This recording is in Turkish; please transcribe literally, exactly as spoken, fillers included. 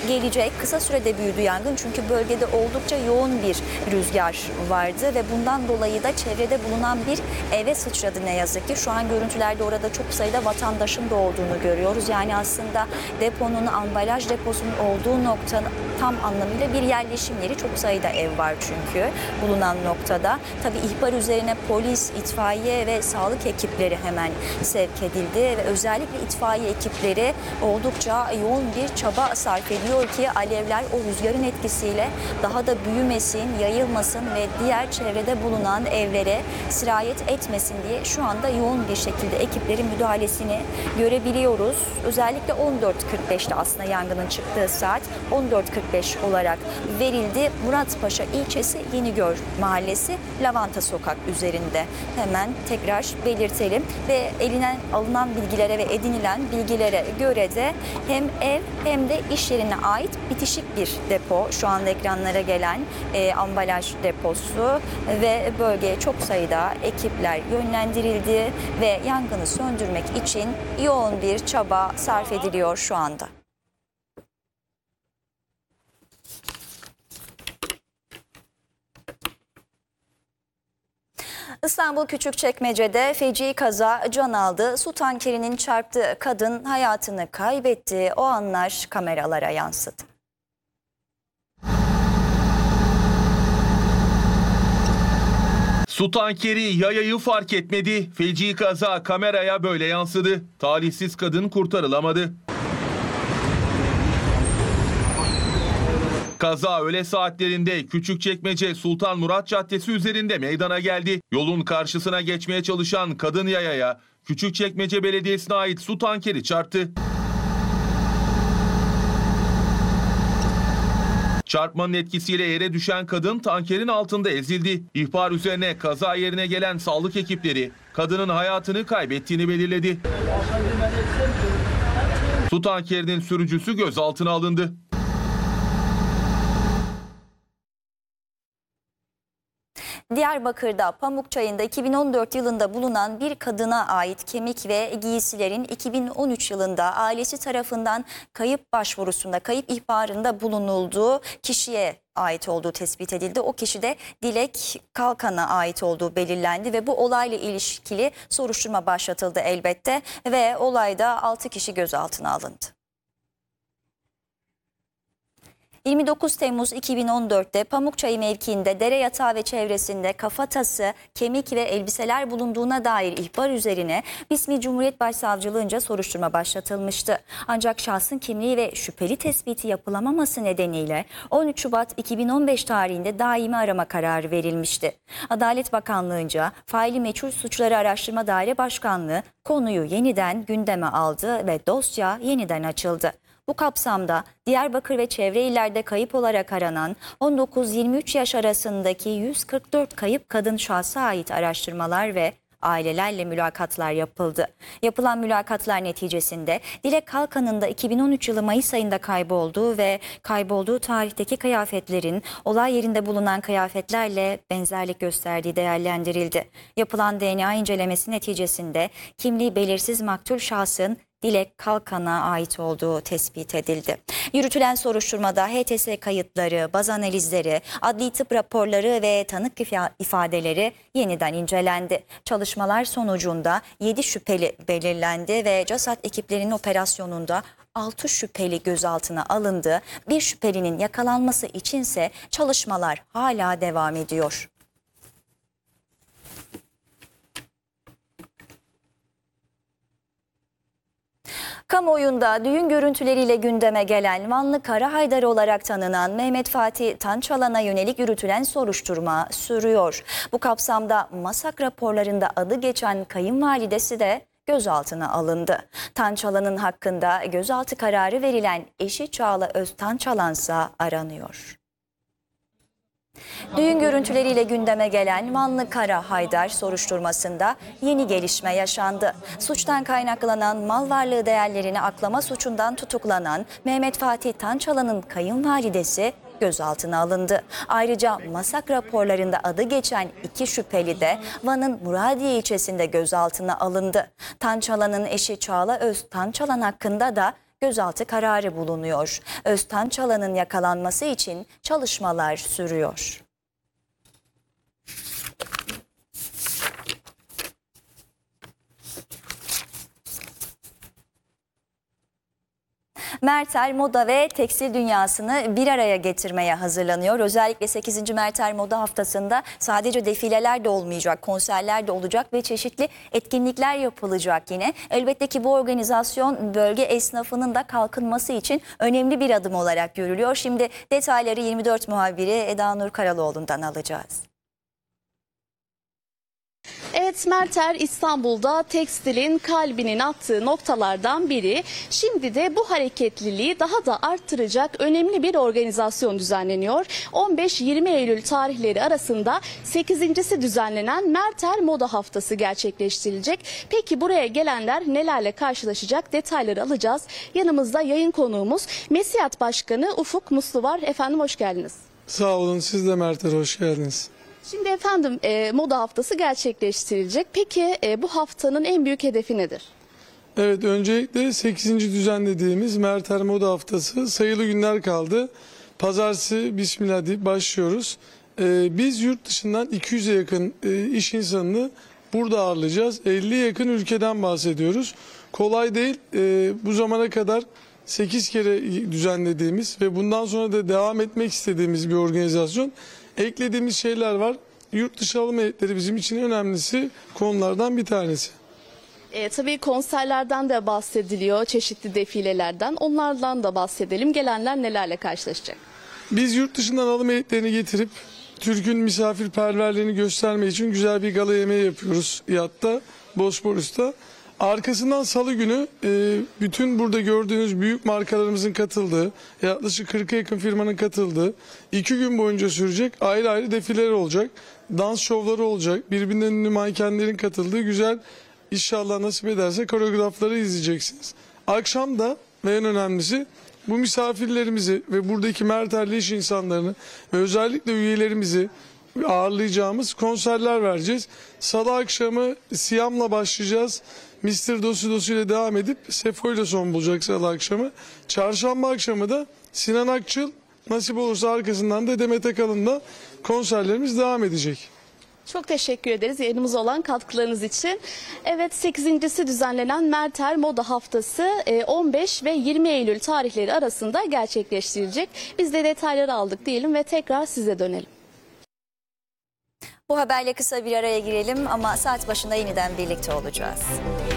gelecek. Kısa sürede büyüdü yangın çünkü bölgede oldukça yoğun bir rüzgar vardı ve bundan dolayı da çevrede bulunan bir eve sıçradı ne yazık ki. Şu an görüntülerde orada çok sayıda vatandaşın da olduğunu görüyoruz. Yani aslında deponun, ambalaj deposunun olduğu nokta tam anlamıyla bir yerleşim yeri. Çok sayıda ev var çünkü bulunan noktada. Tabii ihbar üzerine polis, itfaiye ve sağlık ekipleri hemen sevk edildi ve özellikle itfaiye ekipleri oldukça yoğun bir çaba sarf ediyor ki alevler o rüzgarın etkisiyle daha da büyümesin, yayılmasın ve diğer çevrede bulunan evlere sirayet etmesin diye şu anda yoğun bir şekilde ekiplerin müdahalesini görebiliyoruz. Özellikle on dört kırk beşte aslında yangının çıktığı saat on dört kırk beş olarak verildi. Muratpaşa ilçesi Yenigöl mahallesi Lavanta Sokak üzerinde. Hemen tekrar belirtelim ve elinden alınan bilgilere ve edinilen bilgilere göre de hem ev hem de iş yerine ait bitişik bir depo. Şu anda ekranlara gelen e, ambalaj deposu ve bölgeye çok sayıda ekipler yönlendirildi ve yangını söndürmek için yoğun bir çaba sarf ediliyor şu anda. İstanbul Küçükçekmece'de feci kaza can aldı. Su tankerinin çarptığı kadın hayatını kaybetti. O anlar kameralara yansıdı. Su tankeri yayayı fark etmedi. Feci kaza kameraya böyle yansıdı. Talihsiz kadın kurtarılamadı. Kaza öğle saatlerinde Küçükçekmece Sultan Murat Caddesi üzerinde meydana geldi. Yolun karşısına geçmeye çalışan kadın yayaya Küçükçekmece Belediyesi'ne ait su tankeri çarptı. Çarpmanın etkisiyle yere düşen kadın tankerin altında ezildi. İhbar üzerine kaza yerine gelen sağlık ekipleri kadının hayatını kaybettiğini belirledi. Su tankerinin sürücüsü gözaltına alındı. Diyarbakır'da Pamukçayı'nda iki bin on dört yılında bulunan bir kadına ait kemik ve giysilerin iki bin on üç yılında ailesi tarafından kayıp başvurusunda, kayıp ihbarında bulunulduğu kişiye ait olduğu tespit edildi. O kişi de Dilek Kalkan'a ait olduğu belirlendi ve bu olayla ilişkili soruşturma başlatıldı elbette ve olayda altı kişi gözaltına alındı. yirmi dokuz Temmuz iki bin on dört'te Pamukçayı mevkiinde dere yatağı ve çevresinde kafatası, kemik ve elbiseler bulunduğuna dair ihbar üzerine Bismi Cumhuriyet Başsavcılığınca soruşturma başlatılmıştı. Ancak şahsın kimliği ve şüpheli tespiti yapılamaması nedeniyle on üç Şubat iki bin on beş tarihinde daimi arama kararı verilmişti. Adalet Bakanlığı'nca Faili Meçhul Suçları Araştırma Daire Başkanlığı konuyu yeniden gündeme aldı ve dosya yeniden açıldı. Bu kapsamda Diyarbakır ve çevre illerde kayıp olarak aranan on dokuz yirmi üç yaş arasındaki yüz kırk dört kayıp kadın şahsa ait araştırmalar ve ailelerle mülakatlar yapıldı. Yapılan mülakatlar neticesinde Dilek Kalkan'ın da iki bin on üç yılı Mayıs ayında kaybolduğu ve kaybolduğu tarihteki kıyafetlerin olay yerinde bulunan kıyafetlerle benzerlik gösterdiği değerlendirildi. Yapılan D N A incelemesi neticesinde kimliği belirsiz maktul şahsın Dilek Kalkan'a ait olduğu tespit edildi. Yürütülen soruşturmada H T S kayıtları, baz analizleri, adli tıp raporları ve tanık ifadeleri yeniden incelendi. Çalışmalar sonucunda yedi şüpheli belirlendi ve CASAT ekiplerinin operasyonunda altı şüpheli gözaltına alındı. Bir şüphelinin yakalanması içinse çalışmalar hala devam ediyor. Kamuoyunda düğün görüntüleriyle gündeme gelen Vanlı Kara Haydar olarak tanınan Mehmet Fatih Tançalan'a yönelik yürütülen soruşturma sürüyor. Bu kapsamda MASAK raporlarında adı geçen kayınvalidesi de gözaltına alındı. Tançalan'ın hakkında gözaltı kararı verilen eşi Çağla Öztançalansa aranıyor. Düğün görüntüleriyle gündeme gelen Vanlı Kara Haydar soruşturmasında yeni gelişme yaşandı. Suçtan kaynaklanan mal varlığı değerlerini aklama suçundan tutuklanan Mehmet Fatih Tançalan'ın kayınvalidesi gözaltına alındı. Ayrıca MASAK raporlarında adı geçen iki şüpheli de Van'ın Muradiye ilçesinde gözaltına alındı. Tançalan'ın eşi Çağla Öz Tançalan hakkında da gözaltı kararı bulunuyor. Öztan Çalan'ın yakalanması için çalışmalar sürüyor. Mertel moda ve tekstil dünyasını bir araya getirmeye hazırlanıyor. Özellikle sekizinci Mertel Moda Haftası'nda sadece defileler de olmayacak, konserler de olacak ve çeşitli etkinlikler yapılacak yine. Elbette ki bu organizasyon bölge esnafının da kalkınması için önemli bir adım olarak görülüyor. Şimdi detayları yirmi dört muhabiri Eda Nur Karaloğlu'ndan alacağız. Evet, Mertel İstanbul'da tekstilin kalbinin attığı noktalardan biri. Şimdi de bu hareketliliği daha da arttıracak önemli bir organizasyon düzenleniyor. on beş yirmi Eylül tarihleri arasında sekizincisi düzenlenen Mertel Moda Haftası gerçekleştirilecek. Peki buraya gelenler nelerle karşılaşacak, detayları alacağız. Yanımızda yayın konuğumuz Mesiyat Başkanı Ufuk Muslu var. Efendim hoş geldiniz. Sağ olun, siz de Mertel hoş geldiniz. Şimdi efendim e, moda haftası gerçekleştirilecek. Peki e, bu haftanın en büyük hedefi nedir? Evet, öncelikle sekizinci düzenlediğimiz Mertel Moda Haftası sayılı günler kaldı. Pazartesi bismillah deyip başlıyoruz. Ee, biz yurt dışından iki yüze yakın e, iş insanını burada ağırlayacağız. elliye yakın ülkeden bahsediyoruz. Kolay değil. Ee, bu zamana kadar sekiz kere düzenlediğimiz ve bundan sonra da devam etmek istediğimiz bir organizasyon. Eklediğimiz şeyler var. Yurt dışı alım heyetleri bizim için önemlisi konulardan bir tanesi. E, tabii konserlerden de bahsediliyor, çeşitli defilelerden. Onlardan da bahsedelim. Gelenler nelerle karşılaşacak? Biz yurt dışından alım heyetlerini getirip Türk'ün misafirperverliğini göstermek için güzel bir gala yemeği yapıyoruz yatta, Bosporus'ta. Arkasından salı günü e, bütün burada gördüğünüz büyük markalarımızın katıldığı, yaklaşık kırka yakın firmanın katıldığı iki gün boyunca sürecek ayrı ayrı defileler olacak. Dans şovları olacak, birbirinden ünlü mankenlerin katıldığı güzel, inşallah nasip ederse koreografları izleyeceksiniz. Akşam da ve en önemlisi bu misafirlerimizi ve buradaki Mertelli iş insanlarını ve özellikle üyelerimizi ağırlayacağımız konserler vereceğiz. Salı akşamı Siyam'la başlayacağız. mister Dosu Dosu ile devam edip Sefo ile son bulacak salı akşamı. Çarşamba akşamı da Sinan Akçıl, nasip olursa arkasından da Demet Akalın'la konserlerimiz devam edecek. Çok teşekkür ederiz yayınımıza olan katkılarınız için. Evet, sekizincisi düzenlenen Mertel Moda Haftası on beş ve yirmi Eylül tarihleri arasında gerçekleştirilecek. Biz de detayları aldık diyelim ve tekrar size dönelim. Bu haberle kısa bir araya girelim ama saat başında yeniden birlikte olacağız.